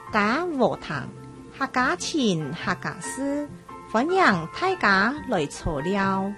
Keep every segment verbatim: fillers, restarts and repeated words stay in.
家和談，客家情，客家事，歡迎大家來坐了。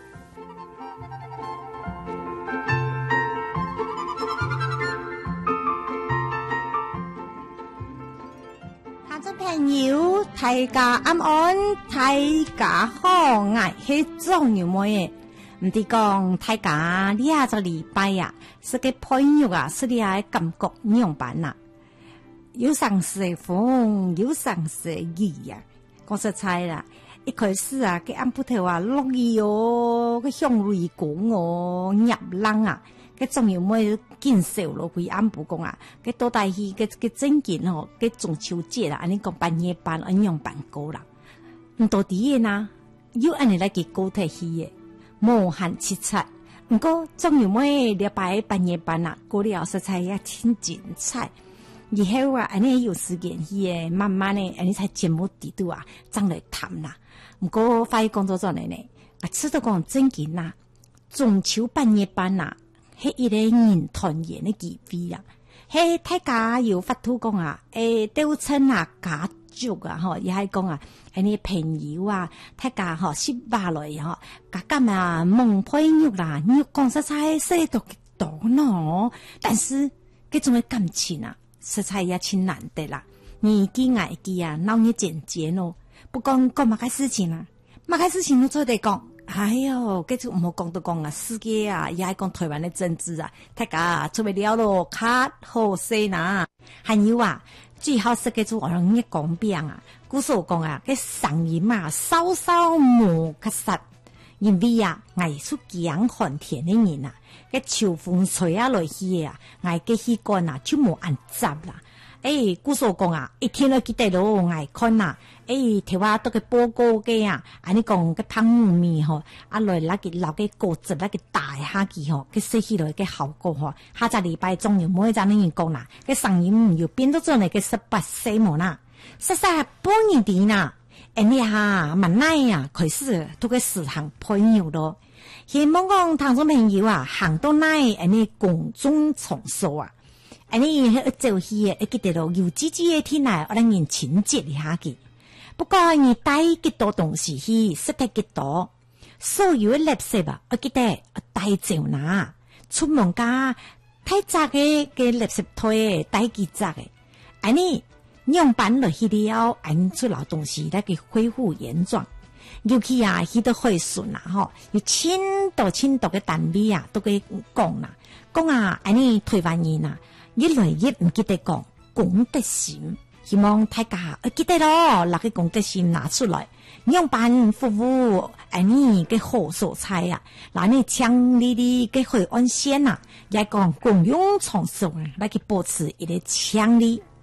聽眾朋友，大家安安，大家好，我係莊牛妹。唔係講大家呢下個禮拜呀，是個朋友啊，是你係感覺樣板啦。有上時風，有上時雨呀。講實在啦，一開始啊，個安布頭啊落雨哦，個向雷公哦，入冷啊，個仲有咩見少咯？佢安布講啊，個多大去個個正經哦，個中秋節啦，安尼講半夜班，安樣辦過啦。唔到底嘅呐，有安尼來給高鐵去嘅。無限七七，唔過仲有咩禮拜半夜班啦，過了實在也挺精彩。以後啊，安尼有時間去誒，慢慢誒，安尼才節目地度啊，爭來談啦。唔過發現工作上嚟呢，啊，吃到講正經啦，中秋半夜班啦，係一個人團圓嘅機會啊，係大家有發圖講啊，誒，都親啊家族啊，嗬，也係講啊。安尼朋友啊，大家吼識巴來吼，家家嘛蒙朋友啦，你講實在識到幾多喏？但是這種嘅感情啊，實在也挺難得啦。年紀矮啲啊，鬧你漸漸咯。不講講乜嘅事情啊，乜嘅事情都做得講。哎喲，這種唔好講到講啊，世界啊，也係講台灣嘅政治啊，大家做不了咯，較好勢呐。還有啊。最好是嘅做我人嘅講病啊，古時候講啊，嘅聲音啊，稍稍無確實，因為啊，藝術講寒天嘅人啊，嘅秋風吹啊落去啊，藝嘅氣管啊就冇按雜啦。誒，古時候講啊，一天都記得咯，藝看啊，誒，睇話都嘅報告嘅啊，安尼講嘅湯麵吼，啊來那個老嘅果子那個大下記吼，嘅食起來嘅效果吼，下個禮拜仲有每一陣呢人講啦，嘅聲音唔要變到做嚟嘅十八歲冇啦，實在係半年啲啦，誒你下萬奈啊，開始都嘅時行朋友咯，希望講聽眾朋友啊，行到奈誒你公眾場所啊。安尼做戲誒，記得咯，有幾幾嘅天來，我哋人情節一下嘅。不過你帶幾多東西去，識得幾多，所有嘅垃圾啊，我記得帶走嗱。出門家太雜嘅嘅垃圾袋帶幾雜嘅。安尼樣板落去了，安出老東西來給恢復原狀。尤其啊，去到會順啦，吼，有千多千多嘅單位啊，都給講啦，講啊，安尼台灣人啊。越來越唔記得講公德心，希望大家記得咯，拿個公德心拿出來，樣板服務安尼嘅好素菜啊，嗱你強力啲嘅會安線啊，也講公用場所啊，來去保持一個強力